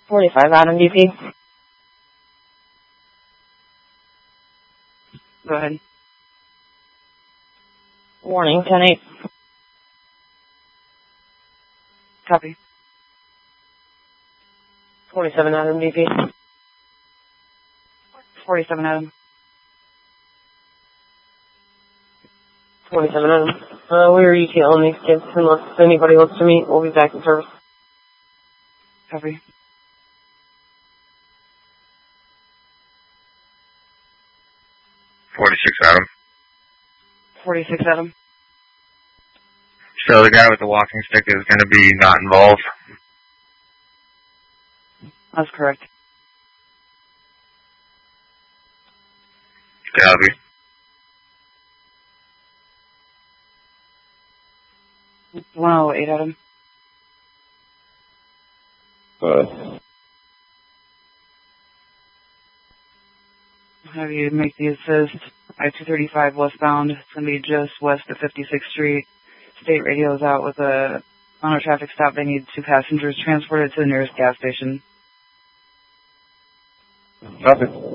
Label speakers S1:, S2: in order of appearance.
S1: 45 Adam DP. Go ahead. Warning, 10-8. Copy. 47 Adam DP. 47 Adam. 47 Adam. We're ETLing these kids unless anybody wants to meet. We'll be back in service. Copy.
S2: 46 Adam.
S1: 46 Adam.
S2: So the guy with the walking stick is going to be not involved?
S1: That's correct.
S2: Copy.
S1: Wow, 8 Adam. Have you make the assist. I-235 westbound. It's going to be just west of 56th Street. State radio is out with a on a traffic stop. They need 2 passengers transported to the nearest gas station.
S3: Copy.